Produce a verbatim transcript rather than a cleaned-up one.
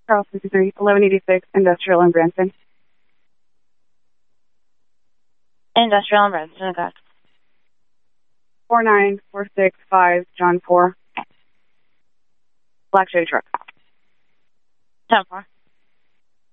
Charles fifty-three, eleven eighty-six, Industrial in Branson. Industrial in Branson, okay. four nine four six five, John four. Black Chevy truck. ten four.